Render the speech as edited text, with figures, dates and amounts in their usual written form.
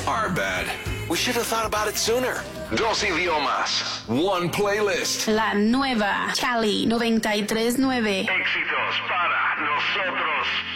Our bad. We should have thought about it sooner. Dos idiomas. One playlist. La nueva Cali 93.9. Éxitos para nosotros.